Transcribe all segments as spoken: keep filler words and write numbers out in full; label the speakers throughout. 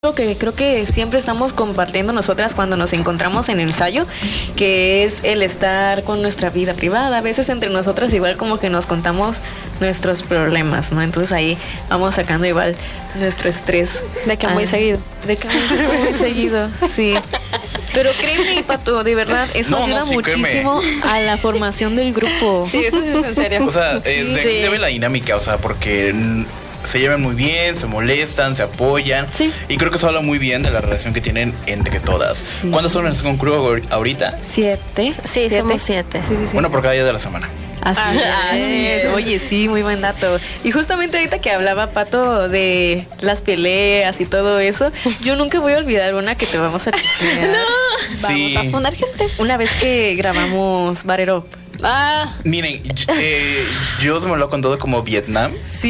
Speaker 1: Lo que creo que siempre estamos compartiendo nosotras cuando nos encontramos en ensayo, que es el estar con nuestra vida privada. A veces entre nosotras igual como que nos contamos nuestros problemas, ¿no? Entonces ahí vamos sacando igual nuestro estrés.
Speaker 2: De que muy
Speaker 1: ah,
Speaker 2: seguido.
Speaker 1: De que muy, muy seguido, sí. Pero créeme, Pato, de verdad, eso
Speaker 3: No,
Speaker 1: ayuda
Speaker 3: no, sí,
Speaker 1: muchísimo
Speaker 3: créeme.
Speaker 1: a la formación del grupo.
Speaker 2: Sí, eso sí es en serio.
Speaker 3: O sea, eh,
Speaker 1: Sí.
Speaker 3: de ahí se ve la dinámica, o sea, porque mm, se llevan muy bien, se molestan, se apoyan.
Speaker 2: Sí.
Speaker 3: Y creo que eso habla muy bien de la relación que tienen entre todas.
Speaker 1: Sí.
Speaker 3: ¿Cuántas son en el crew ahor- ahorita?
Speaker 1: ¿Siete?
Speaker 4: Sí, somos siete.
Speaker 1: Sí, sí, sí.
Speaker 3: Bueno, por cada día de la semana.
Speaker 1: Así
Speaker 2: Ah,
Speaker 1: es. Oye, sí, muy buen dato. Y justamente ahorita que hablaba, Pato, de las peleas y todo eso, yo nunca voy a olvidar una que te vamos a chismear.
Speaker 2: Vamos
Speaker 3: Sí.
Speaker 2: a fundar gente.
Speaker 1: Una vez que grabamos Barero.
Speaker 2: Ah,
Speaker 3: Miren, y- eh, yo se me lo he contado como Vietnam.
Speaker 1: Sí.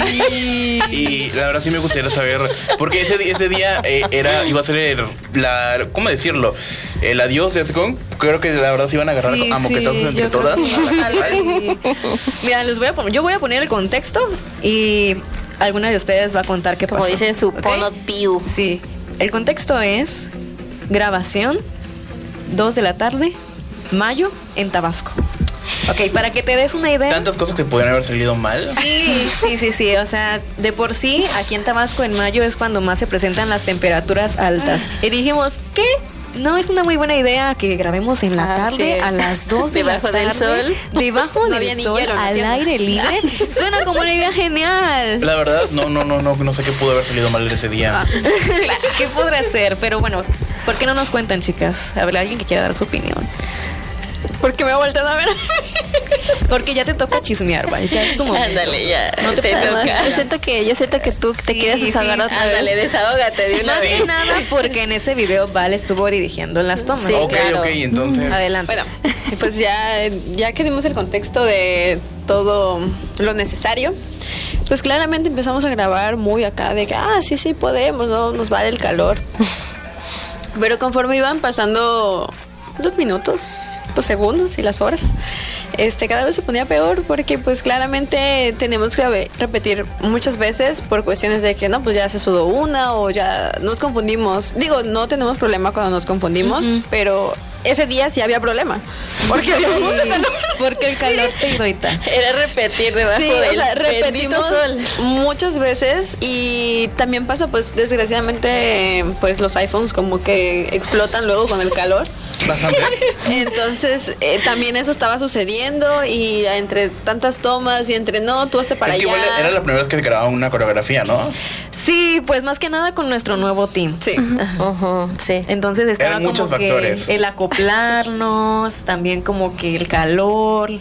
Speaker 3: Y la verdad sí me gustaría saber, porque ese, di- ese día eh, era, iba a ser el, la, ¿cómo decirlo? El adiós de Ascon. Creo que la verdad se iban a agarrar
Speaker 1: Sí,
Speaker 3: a moquetazos
Speaker 1: sí,
Speaker 3: entre
Speaker 1: yo creo
Speaker 3: todas.
Speaker 1: que sí. Mira, les voy a poner, yo voy a poner el contexto y alguna de ustedes va a contar qué
Speaker 4: Como
Speaker 1: pasó.
Speaker 4: dicen su
Speaker 1: ¿Ok?
Speaker 4: ponot piu.
Speaker 1: Sí. El contexto es grabación, dos de la tarde, mayo, en Tabasco. Ok, para que te des una idea.
Speaker 3: Tantas cosas que podrían haber salido mal.
Speaker 1: Sí, sí, sí, sí. O sea, de por sí, aquí en Tabasco en mayo es cuando más se presentan las temperaturas altas. Y dijimos, ¿qué? No es una muy buena idea que grabemos en la
Speaker 2: Ah,
Speaker 1: tarde
Speaker 2: sí.
Speaker 1: a las dos de
Speaker 4: Debajo
Speaker 1: la tarde,
Speaker 4: del sol.
Speaker 1: Debajo
Speaker 2: No
Speaker 1: del
Speaker 2: había ni
Speaker 1: sol,
Speaker 2: hielo en la
Speaker 1: al
Speaker 2: tienda.
Speaker 1: aire libre. Suena como una idea genial.
Speaker 3: La verdad, no, no, no, no, no sé qué pudo haber salido mal ese día.
Speaker 1: ¿Qué podrá ser? Pero bueno, ¿por qué no nos cuentan, chicas? A ver, alguien que quiera dar su opinión.
Speaker 2: porque me ha vuelto a ver.
Speaker 1: Porque ya te toca chismear, ¿vale? Ya es tu momento.
Speaker 4: Ándale, ya.
Speaker 1: No te
Speaker 2: Además,
Speaker 1: toca.
Speaker 2: yo siento que yo siento que tú te
Speaker 1: Sí,
Speaker 2: quieres desahogar
Speaker 1: sí,
Speaker 2: otra
Speaker 4: Ándale,
Speaker 2: vez.
Speaker 4: desahógate de una
Speaker 1: Más
Speaker 4: vez.
Speaker 1: que nada porque en ese video Val estuvo dirigiendo las tomas.
Speaker 4: Sí,
Speaker 3: ok,
Speaker 4: claro.
Speaker 3: ok, entonces.
Speaker 1: Adelante.
Speaker 2: Bueno, pues ya, ya que dimos el contexto de todo lo necesario, pues claramente empezamos a grabar muy acá de que, ah, sí, sí, podemos, no nos vale el calor. Pero conforme iban pasando los minutos, los segundos y las horas, este, cada vez se ponía peor porque pues claramente tenemos que ave- repetir muchas veces por cuestiones de que no, pues ya se sudó una o ya nos confundimos. Digo, no tenemos problema cuando nos confundimos, pero ese día sí había problema. Porque había mucho calor.
Speaker 1: Porque el calor te irrita.
Speaker 4: Era repetir debajo
Speaker 2: Sí,
Speaker 4: del
Speaker 2: o sea,
Speaker 4: bendito
Speaker 2: repetimos
Speaker 4: sol.
Speaker 2: muchas veces y también pasa pues desgraciadamente pues los iPhones como que explotan luego con el calor.
Speaker 3: Bastante.
Speaker 2: Entonces eh, también eso estaba sucediendo y entre tantas tomas y entre no, tú hasta para
Speaker 3: Es que
Speaker 2: allá.
Speaker 3: igual era la primera vez que se grababa una coreografía, ¿no?
Speaker 1: Sí, pues más que nada con nuestro nuevo team.
Speaker 2: Sí.
Speaker 4: Ujú, sí.
Speaker 1: Entonces estaba
Speaker 3: Eran muchos
Speaker 1: como que
Speaker 3: factores.
Speaker 1: el acoplarnos, también como que el calor,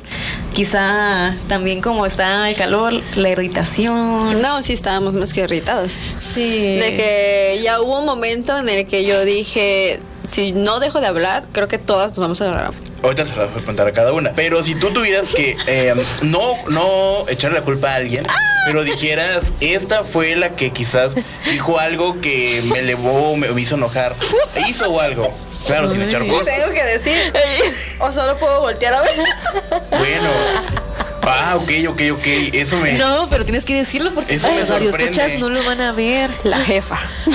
Speaker 1: quizá también como está el calor, la irritación.
Speaker 2: No, sí estábamos más que irritados.
Speaker 1: Sí.
Speaker 2: De que ya hubo un momento en el que yo dije, si no dejo de hablar, creo que todas nos vamos a agarrar.
Speaker 3: Ahorita se las voy a contar a cada una. Pero si tú tuvieras que eh, no, no echarle la culpa a alguien, pero dijeras, esta fue la que quizás dijo algo que me elevó, me, me hizo enojar, e hizo algo. Claro, sin echar culpa.
Speaker 2: Tengo que decir, o solo puedo voltear a ver.
Speaker 3: Bueno. Ah, ok, ok, ok. Eso me.
Speaker 1: No, pero tienes que decirlo porque
Speaker 3: Eso me
Speaker 1: los
Speaker 3: sorprende.
Speaker 1: radioescuchas no lo van a ver.
Speaker 2: La jefa.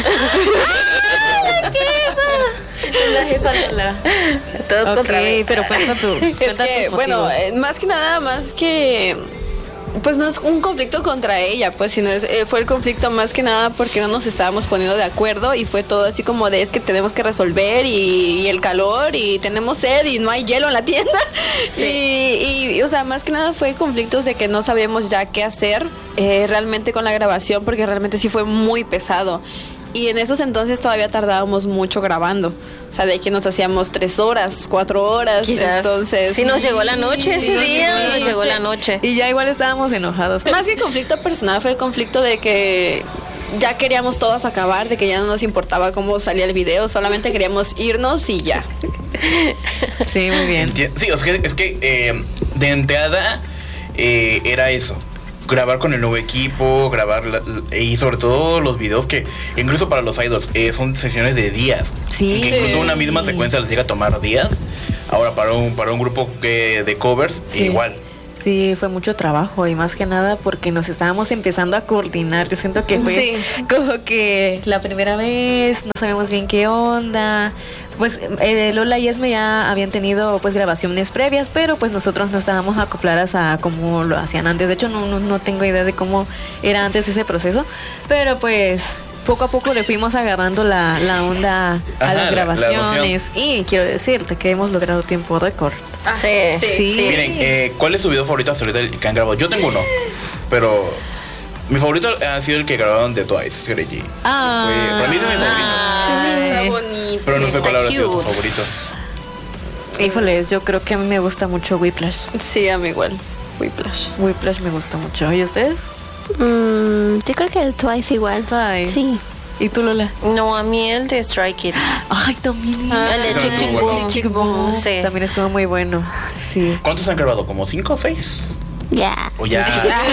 Speaker 1: La jefa de la...
Speaker 4: Todos
Speaker 1: Ok,
Speaker 4: contra mí.
Speaker 1: pero cuenta tú.
Speaker 2: Es
Speaker 1: cuenta
Speaker 2: que,
Speaker 1: tus
Speaker 2: bueno,
Speaker 1: motivos.
Speaker 2: eh, más que nada, más que... Pues no es un conflicto contra ella, pues, sino es, eh, fue el conflicto más que nada porque no nos estábamos poniendo de acuerdo y fue todo así como de es que tenemos que resolver y, y el calor y tenemos sed y no hay hielo en la tienda. Y, y, o sea, más que nada fue conflictos de que no sabíamos ya qué hacer eh, realmente con la grabación porque realmente sí fue muy pesado. Y en esos entonces todavía tardábamos mucho grabando. O sea, de que nos hacíamos tres horas, cuatro horas.
Speaker 4: Quizás.
Speaker 2: Entonces,
Speaker 4: Sí nos llegó la noche ese
Speaker 1: Sí,
Speaker 4: día.
Speaker 1: sí,
Speaker 4: Nos llegó la noche.
Speaker 1: Y ya igual estábamos enojados.
Speaker 2: más que conflicto personal, fue conflicto de que ya queríamos todas acabar, de que ya no nos importaba cómo salía el video, solamente queríamos irnos y ya.
Speaker 1: Sí, muy bien.
Speaker 3: Enti- Sí, es que, es que eh, de entrada eh, era eso. Grabar con el nuevo equipo, grabar la- la- y sobre todo los videos que incluso para los idols eh, son sesiones de días.
Speaker 1: Sí.
Speaker 3: Que incluso una misma secuencia les llega a tomar días. Ahora para un para un grupo que de covers
Speaker 1: Sí.
Speaker 3: igual.
Speaker 1: Sí, fue mucho trabajo y más que nada porque nos estábamos empezando a coordinar. Yo siento que fue
Speaker 2: Sí.
Speaker 1: como que la primera vez, no sabemos bien qué onda. Pues eh, Lola y Esme ya habían tenido pues grabaciones previas, pero pues nosotros no estábamos acopladas a cómo lo hacían antes. De hecho, no, no, no tengo idea de cómo era antes ese proceso, pero pues poco a poco le fuimos agarrando la, la onda a
Speaker 3: Ajá,
Speaker 1: las
Speaker 3: la- la
Speaker 1: grabaciones y quiero decirte que hemos logrado tiempo récord.
Speaker 4: Sí,
Speaker 2: sí,
Speaker 1: sí.
Speaker 4: sí.
Speaker 3: Miren, eh, ¿cuál es su video favorito hasta ahorita el que han grabado? Yo tengo uno, pero mi favorito ha sido el que grabaron de Twice, es Grey.
Speaker 1: Ah.
Speaker 3: Fue- para mí es mi favorito.
Speaker 1: Ay.
Speaker 2: Está bonito.
Speaker 3: Pero no sé
Speaker 4: está
Speaker 3: cuál habrá sido tu
Speaker 4: cute.
Speaker 3: favorito.
Speaker 1: Híjoles, yo creo que a mí me gusta mucho Whiplash.
Speaker 2: Sí, a mí igual. Whiplash.
Speaker 1: Whiplash me gusta mucho. ¿Y ustedes?
Speaker 5: Mm, yo creo que el Twice igual.
Speaker 1: Twice.
Speaker 5: Sí.
Speaker 1: ¿Y tú, Lola?
Speaker 4: No, a mí el de Strike Kids.
Speaker 1: Ay, también.
Speaker 2: Ah,
Speaker 4: El de
Speaker 3: También
Speaker 4: Chick Chick
Speaker 3: estuvo bueno.
Speaker 4: Boom.
Speaker 2: Chick Chick Boom.
Speaker 4: Sí.
Speaker 1: También estuvo muy bueno. Sí.
Speaker 3: ¿Cuántos han grabado? ¿Como cinco o seis?
Speaker 5: Ya.
Speaker 3: ¿O ya?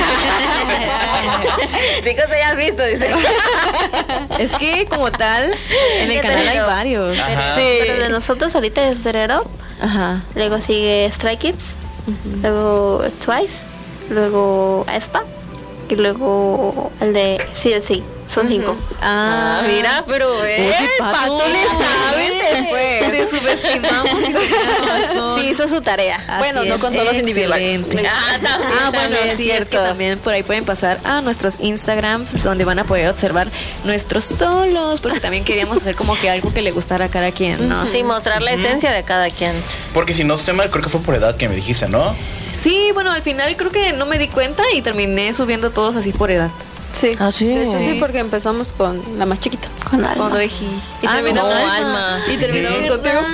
Speaker 4: Chicos, hayas visto, dice.
Speaker 1: Es que como tal, en el
Speaker 5: Ya
Speaker 1: canal hay
Speaker 5: terminó.
Speaker 1: varios.
Speaker 3: Ajá.
Speaker 4: Sí.
Speaker 5: Pero de nosotros ahorita es Berero,
Speaker 1: Ajá.
Speaker 5: luego sigue Stray Kids, luego Twice, luego Aespa y luego el de C L C. Son cinco.
Speaker 1: Ah,
Speaker 4: Ah, mira, pero eh,
Speaker 1: Oye,
Speaker 4: el
Speaker 1: Pato,
Speaker 4: Pato le sabe, te fue.
Speaker 1: Te subestimamos. hijo, tienes razón.
Speaker 4: Sí, hizo su tarea.
Speaker 1: Así
Speaker 2: Bueno, no
Speaker 1: es,
Speaker 2: con todos los individuales.
Speaker 1: excelente.
Speaker 4: Ah, también,
Speaker 1: Ah, bueno,
Speaker 4: también,
Speaker 1: sí, es que
Speaker 4: cierto.
Speaker 1: también por ahí pueden pasar a nuestros Instagrams donde van a poder observar nuestros solos, porque también queríamos hacer como que algo que le gustara a cada quien, ¿no?
Speaker 4: Sí, mostrar la esencia de cada quien.
Speaker 3: Porque si no estoy mal, creo que fue por edad que me dijiste, ¿no?
Speaker 1: Sí, bueno, al final creo que no me di cuenta y terminé subiendo todos así por edad.
Speaker 2: Sí.
Speaker 4: Ah, sí.
Speaker 2: De hecho, sí, porque empezamos con la más chiquita.
Speaker 5: Con Alma.
Speaker 1: Cuando dejé.
Speaker 2: Y
Speaker 1: Ah,
Speaker 2: terminamos,
Speaker 4: no, Alma.
Speaker 2: Y terminamos
Speaker 1: ¿Verdad?
Speaker 2: contigo.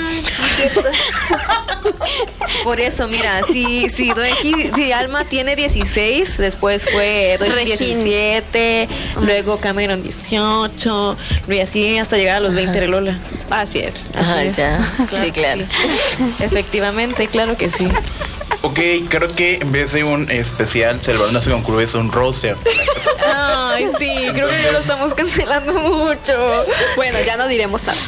Speaker 1: Por eso, mira, si, si, Doeki- si Alma tiene dieciséis, después fue Doeki
Speaker 5: Regina.
Speaker 1: diecisiete, luego Cameron dieciocho, y así hasta llegar a los veinte de Lola.
Speaker 2: Así es.
Speaker 1: Así
Speaker 4: Ajá,
Speaker 1: es.
Speaker 4: ya. Sí, claro.
Speaker 1: sí. Efectivamente, claro que sí.
Speaker 3: Ok, creo que en vez de un especial celebrando con Cruz es un roster.
Speaker 1: Ay, sí, creo que ya lo estamos cancelando mucho.
Speaker 2: Bueno, ya no diremos nada.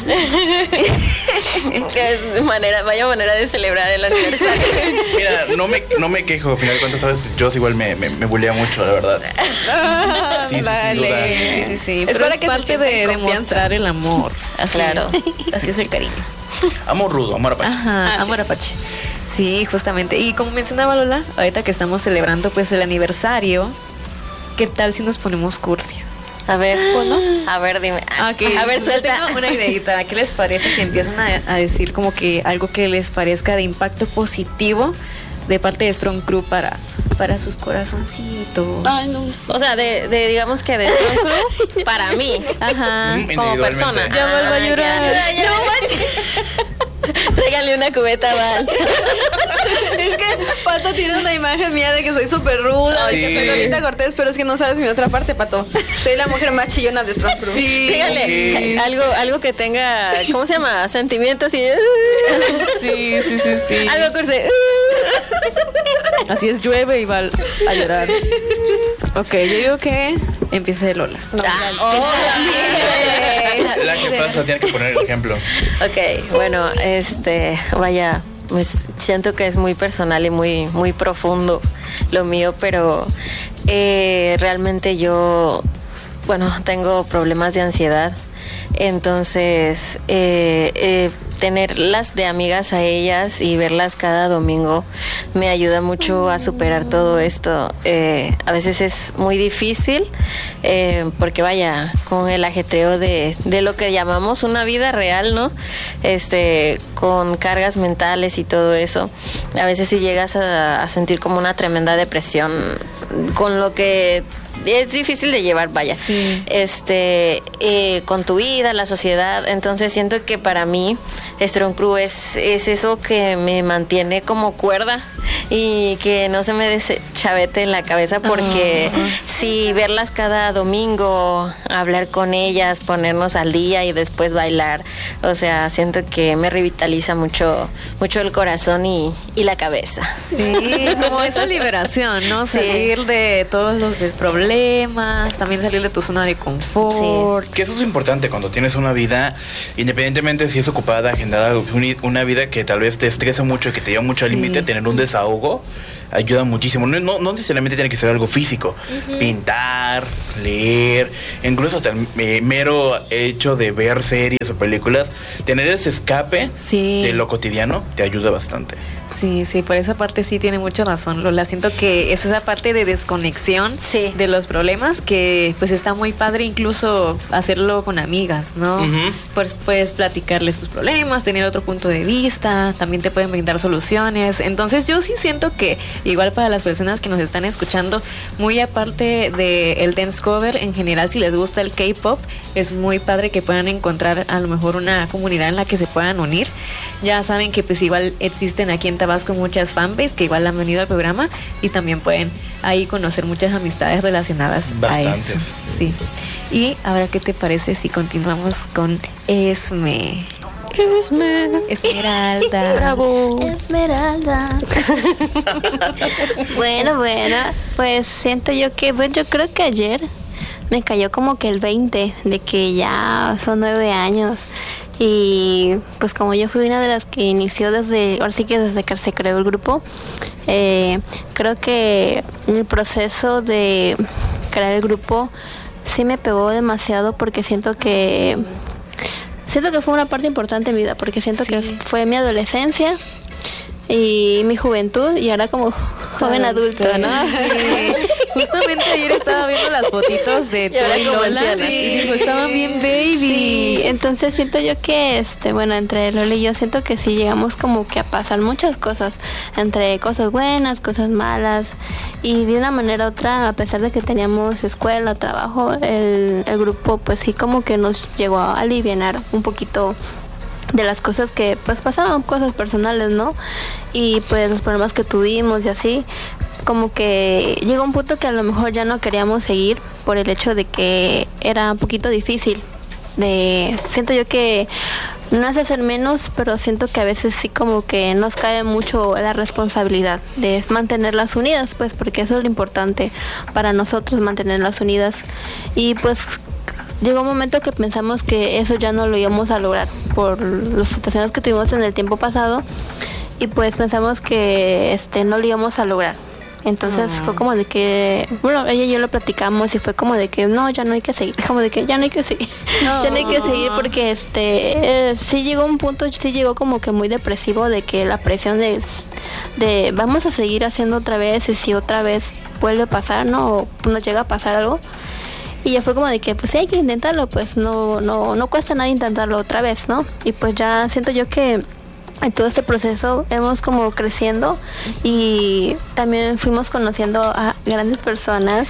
Speaker 4: Que es manera, vaya manera de celebrar el aniversario.
Speaker 3: Mira, no me, no me quejo, al final de cuentas, sabes, yo igual me, me, me bulea mucho, la verdad. Sí, sí, sin duda.
Speaker 1: Sí, sí, sí.
Speaker 2: Es
Speaker 1: Pero
Speaker 2: para
Speaker 1: es
Speaker 2: que se
Speaker 1: parte
Speaker 2: sienta
Speaker 1: de
Speaker 2: en confianza.
Speaker 1: demostrar el amor. Así
Speaker 4: Claro.
Speaker 1: es. Así es el cariño.
Speaker 3: Amor rudo, amor apache.
Speaker 1: Ajá,
Speaker 2: Así
Speaker 1: amor
Speaker 2: es.
Speaker 1: apache. Sí, justamente. Y como mencionaba Lola, ahorita que estamos celebrando pues el aniversario, ¿qué tal si nos ponemos cursis?
Speaker 4: A ver, a ver, dime.
Speaker 1: Ah, ok.
Speaker 4: A ver,
Speaker 1: Yo
Speaker 4: suelta.
Speaker 1: tengo una ideita. ¿Qué les parece si empiezan a, a decir como que algo que les parezca de impacto positivo de parte de Strong Crew para, para sus corazoncitos?
Speaker 2: Ay, no.
Speaker 4: O sea, de, de digamos que de Strong Crew, para mí.
Speaker 1: Ajá.
Speaker 3: Mm,
Speaker 4: Como
Speaker 3: individualmente.
Speaker 4: persona.
Speaker 1: Ya vuelvo a
Speaker 4: Ah,
Speaker 1: llorar.
Speaker 4: ya. Ya, manches. Tráiganle una cubeta, Val.
Speaker 2: Es que Pato tiene una imagen mía de que soy súper ruda,
Speaker 3: Sí.
Speaker 2: de que soy Lolita Cortés, pero es que no sabes mi otra parte, Pato. Soy la mujer más chillona de Strong Crew.
Speaker 1: Sí.
Speaker 4: Díganle
Speaker 3: Ok.
Speaker 4: algo, algo que tenga, ¿cómo se llama? Sentimientos y
Speaker 1: Sí, sí, sí, sí.
Speaker 4: algo cursi.
Speaker 1: Así es, llueve y va a llorar. Ok, yo digo que empiece Lola.
Speaker 3: La que pasa tiene que poner el ejemplo.
Speaker 4: Ok, bueno, este, vaya, pues siento que es muy personal y muy, muy profundo lo mío, pero eh, realmente yo, bueno, tengo problemas de ansiedad, entonces eh, eh, tenerlas de amigas a ellas y verlas cada domingo me ayuda mucho a superar todo esto. Eh, a veces es muy difícil eh, porque vaya, con el ajetreo de, de lo que llamamos una vida real, ¿no? Este, con cargas mentales y todo eso, a veces sí llegas a, a sentir como una tremenda depresión con lo que es difícil de llevar, vaya.
Speaker 1: Sí.
Speaker 4: Este, eh, con tu vida, la sociedad. Entonces siento que para mí Strong Crew es, es eso que me mantiene como cuerda y que no se me deschavete en la cabeza, porque si verlas cada domingo, hablar con ellas, ponernos al día y después bailar, o sea, siento que me revitaliza mucho, mucho el corazón y, y la cabeza.
Speaker 1: Sí, como esa liberación, ¿no?
Speaker 4: Sí.
Speaker 1: Salir de todos los de- problemas, también salir de tu zona de confort.
Speaker 3: Que eso es importante cuando tienes una vida, independientemente si es ocupada, agendada, uni- una vida que tal vez te estresa mucho, que te lleva mucho al
Speaker 1: Sí.
Speaker 3: límite, tener un desahogo ayuda muchísimo. No, no, no necesariamente tiene que ser algo físico. Uh-huh. Pintar, leer, incluso hasta el eh, mero hecho de ver series o películas, tener ese escape sí. de lo cotidiano te ayuda bastante.
Speaker 1: Sí, sí, por esa parte sí tiene mucha razón, Lola. Siento que es esa parte de desconexión sí. de los problemas que pues está muy padre incluso hacerlo con amigas, ¿no? Uh-huh. Pues puedes platicarles tus problemas, tener otro punto de vista, también te pueden brindar soluciones. Entonces yo sí siento que igual para las personas que nos están escuchando, muy aparte del dance cover, en general si les gusta el K-pop, es muy padre que puedan encontrar a lo mejor una comunidad en la que se puedan unir. Ya saben que pues igual existen aquí en Tabasco muchas fanbases que igual han venido al programa y también pueden ahí conocer muchas amistades relacionadas
Speaker 3: Bastantes.
Speaker 1: a eso. Sí. Y ahora, ¿qué te parece si continuamos con Esme?
Speaker 2: Esme.
Speaker 1: Esmeralda.
Speaker 2: Bravo.
Speaker 5: Esmeralda. Bueno, bueno, pues siento yo que, pues yo creo que ayer me cayó como que el veinte de que ya son nueve años. Y pues como yo fui una de las que inició desde, ahora sí que desde que se creó el grupo, eh, creo que el proceso de crear el grupo sí me pegó demasiado porque siento que siento que fue una parte importante en mi vida, porque siento sí. que fue mi adolescencia y mi juventud y ahora como joven adulto, ¿no?
Speaker 1: Sí. Justamente ayer estaba viendo las fotitos de tú y Lola sí. y digo, estaban bien baby.
Speaker 5: Sí, entonces siento yo que, este, bueno, entre Lola y yo siento que sí llegamos como que a pasar muchas cosas, entre cosas buenas, cosas malas, y de una manera u otra, a pesar de que teníamos escuela, trabajo, el, el grupo pues sí como que nos llegó a alivianar un poquito de las cosas que pues pasaban, cosas personales, ¿no? Y pues los problemas que tuvimos y así, como que llegó un punto que a lo mejor ya no queríamos seguir por el hecho de que era un poquito difícil. De, siento yo que no es hacer menos, pero siento que a veces sí como que nos cae mucho la responsabilidad de mantenerlas unidas, pues porque eso es lo importante para nosotros, mantenerlas unidas. Y pues llegó un momento que pensamos que eso ya no lo íbamos a lograr por las situaciones que tuvimos en el tiempo pasado y pues pensamos que este no lo íbamos a lograr. Entonces uh-huh. fue como de que, bueno, ella y yo lo platicamos y fue como de que no, ya no hay que seguir, como de que ya no hay que seguir, no. ya no hay que seguir porque este eh, sí llegó un punto, sí llegó como que muy depresivo de que la presión de, de vamos a seguir haciendo otra vez y si otra vez vuelve a pasar, ¿no? O nos llega a pasar algo. Y ya fue como de que pues sí hay que intentarlo, pues no, no, no cuesta nada intentarlo otra vez, ¿no? Y pues ya siento yo que en todo este proceso hemos como creciendo y también fuimos conociendo a grandes personas,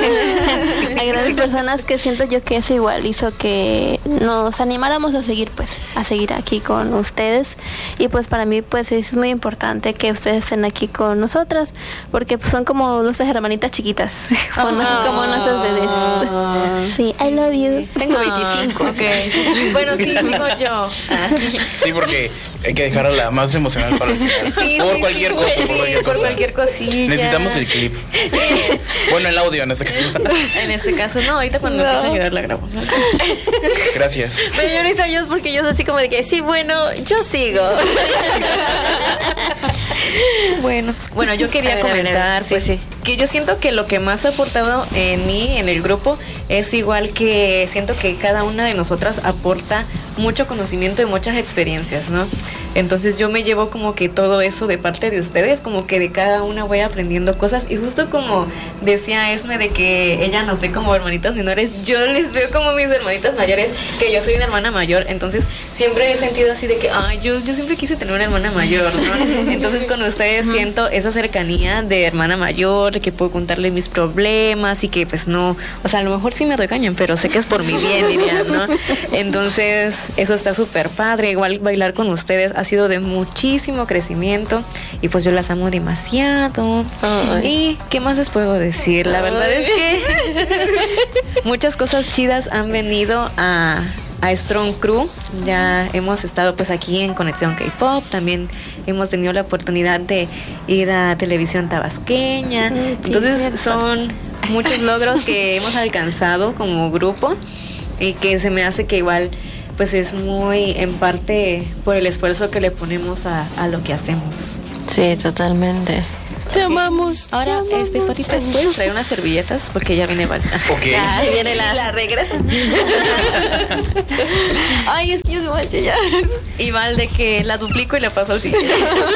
Speaker 5: a grandes personas que siento yo que eso igual hizo que nos animáramos a seguir pues, a seguir aquí con ustedes y pues para mí pues es muy importante que ustedes estén aquí con nosotras porque pues, son como nuestras hermanitas chiquitas, como, oh. como nuestros bebés. Sí, I love you.
Speaker 2: Tengo veinticinco.
Speaker 1: Okay. Bueno, sí, digo yo.
Speaker 3: Sí, porque hay que dejar a la más emocional para el final.
Speaker 1: Sí,
Speaker 3: por
Speaker 1: sí,
Speaker 3: cualquier
Speaker 1: sí,
Speaker 3: cosa,
Speaker 1: sí,
Speaker 3: por cualquier
Speaker 1: por
Speaker 3: cosa.
Speaker 1: cualquier cosilla.
Speaker 3: Necesitamos el clip.
Speaker 1: Sí.
Speaker 3: Bueno, el audio en este caso.
Speaker 1: En este caso, no, ahorita cuando no. empiece a ayudar la grabo.
Speaker 3: Gracias.
Speaker 2: Pero yo no hice ellos porque yo soy así como de que sí, bueno, yo sigo.
Speaker 1: Bueno, bueno, yo quería ver, comentar, ver, pues sí, sí. que yo siento que lo que más ha aportado en mí, en el grupo, es igual que siento que cada una de nosotras aporta mucho conocimiento y muchas experiencias, ¿no? Entonces yo me llevo como que todo eso de parte de ustedes, como que de cada una voy aprendiendo cosas y justo como decía Esme de que ella nos ve como hermanitas menores, yo les veo como mis hermanitas mayores, que yo soy una hermana mayor, entonces siempre he sentido así de que, ay, yo, yo siempre quise tener una hermana mayor, ¿no? Entonces con ustedes uh-huh. siento esa cercanía de hermana mayor, de que puedo contarle mis problemas y que pues no, o sea, a lo mejor sí me regañan, pero sé que es por mi bien, dirían, ¿no? Entonces eso está súper padre, igual bailar con ustedes ha sido de muchísimo crecimiento y pues yo las amo demasiado. Ay. Y ¿qué más les puedo decir? La verdad Ay. es que muchas cosas chidas han venido a, a Strong Crew. Ya hemos estado pues aquí en Conexión K-Pop, también hemos tenido la oportunidad de ir a Televisión Tabasqueña. Sí, entonces cierto. Son muchos logros que hemos alcanzado como grupo y que se me hace que igual pues es muy en parte por el esfuerzo que le ponemos a, a lo que hacemos.
Speaker 4: Sí, totalmente. Te amamos.
Speaker 1: Ahora,
Speaker 4: te
Speaker 1: este,
Speaker 4: amamos.
Speaker 1: Fatita, ¿puedes traer unas servilletas? Porque ya viene Val.
Speaker 3: Ok.
Speaker 4: Ahí viene la...
Speaker 2: La regresa. Ay, es que yo soy mancha ya.
Speaker 1: Y Val de que la duplico y la paso al siguiente.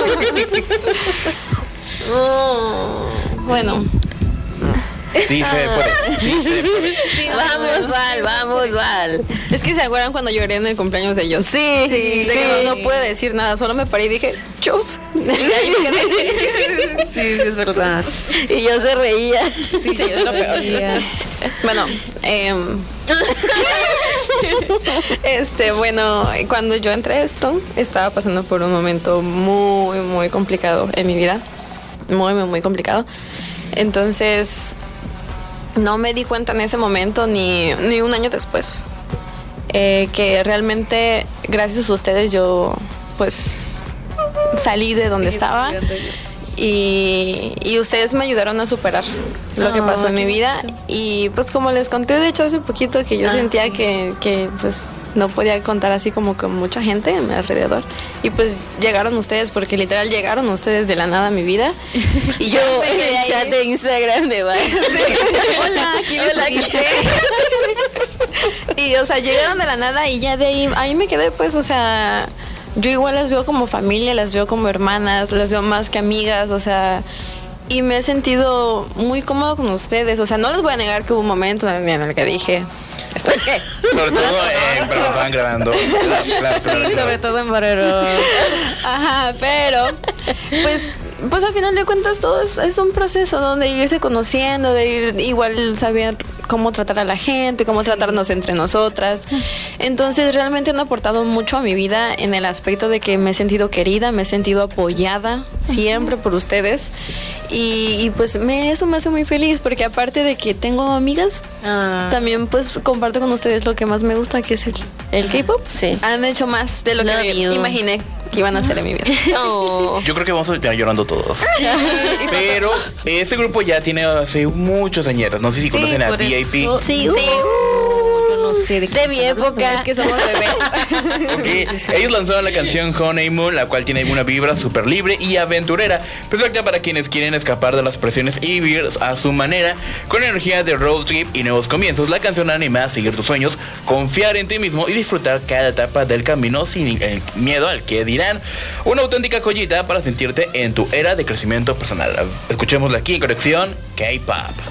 Speaker 2: Mm, bueno.
Speaker 3: Sí, se puede. Sí, se puede.
Speaker 4: Vamos, Val, vamos, Val.
Speaker 2: Es que se acuerdan cuando lloré en el cumpleaños de ellos.
Speaker 4: Sí,
Speaker 2: De que no, no pude decir nada, solo me paré y dije, chus. Y ahí me quedé.
Speaker 1: Sí, sí, es verdad.
Speaker 4: Y yo se reía.
Speaker 2: Sí, sí, es lo peor. Bueno, em, este, bueno, cuando yo entré a Strong, estaba pasando por un momento muy, muy complicado en mi vida. Muy, muy, muy complicado. Entonces, no me di cuenta en ese momento ni, ni un año después. Eh, que realmente, gracias a ustedes, yo, pues, salí de donde estaba. Y, y ustedes me ayudaron a superar lo que
Speaker 1: Ah,
Speaker 2: pasó en mi
Speaker 1: qué
Speaker 2: vida.
Speaker 1: bonito.
Speaker 2: Y pues como les conté de hecho hace poquito que yo
Speaker 1: Ah.
Speaker 2: sentía que, que pues no podía contar así como con mucha gente a mi alrededor. Y pues llegaron ustedes, porque literal llegaron ustedes de la nada a mi vida. Y yo
Speaker 4: En
Speaker 2: me quedé
Speaker 4: el
Speaker 2: ahí.
Speaker 4: chat de Instagram de Val.
Speaker 2: Hola, aquí me
Speaker 4: Hola,
Speaker 2: subiste. Y o sea, llegaron de la nada y ya de ahí, ahí me quedé pues, o sea, yo igual las veo como familia, las veo como hermanas, las veo más que amigas, o sea, y me he sentido muy cómodo con ustedes, o sea, no les voy a negar que hubo un momento en el que dije, ¿esto es qué?
Speaker 3: Sobre todo eh, cuando estaban grabando. La- la- la-
Speaker 1: Sí, sobre todo en Barrero.
Speaker 2: Ajá, pero pues pues al final de cuentas todo es, es un proceso, ¿no? De irse conociendo, de ir igual saber cómo tratar a la gente, cómo tratarnos entre nosotras. Entonces realmente han aportado mucho a mi vida en el aspecto de que me he sentido querida, me he sentido apoyada siempre por ustedes. Y, y pues me, eso me hace muy feliz, porque aparte de que tengo amigas,
Speaker 1: Ah.
Speaker 2: también pues comparto con ustedes lo que más me gusta, que es el, el K-pop.
Speaker 4: Sí.
Speaker 2: Han hecho más de lo
Speaker 4: Love
Speaker 2: que
Speaker 4: you.
Speaker 2: imaginé que iban a hacer en mi vida.
Speaker 4: Oh.
Speaker 3: Yo creo que vamos a terminar llorando todos. Pero este grupo ya tiene hace muchos años. No sé si conocen a
Speaker 1: por
Speaker 3: V I P.
Speaker 1: eso-
Speaker 4: Sí,
Speaker 1: uh,
Speaker 4: sí.
Speaker 1: yo no sé de qué
Speaker 4: De mi
Speaker 1: están hablando.
Speaker 4: época.
Speaker 2: Es que somos bebés.
Speaker 3: Ok, ellos lanzaron la canción Honeymoon, la cual tiene una vibra súper libre y aventurera, perfecta para quienes quieren escapar de las presiones y vivir a su manera, con energía de road trip y nuevos comienzos. La canción anima a seguir tus sueños, confiar en ti mismo y disfrutar cada etapa del camino sin el miedo al que dirán. Una auténtica joyita para sentirte en tu era de crecimiento personal. Escuchémosla aquí en Conexión K-Pop.